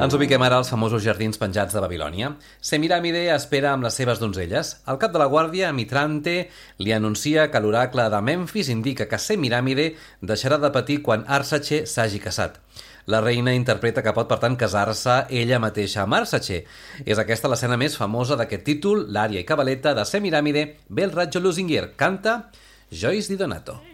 Ens ubiquem ara als famosos jardins penjats de Babilònia. Semíramide espera amb les seves donzelles. El cap de la guàrdia, Mitrante, li anuncia que l'oracle de Memfis indica que Semíramide deixarà de patir quan Arsace s'hagi casat. La reina interpreta que pot, per tant, casar-se ella mateixa amb Arsace. És aquesta l'escena més famosa d'aquest títol, l'ària i cabaleta de Semíramide, Bel Raggio Lusinger. Canta Joyce Di Donato.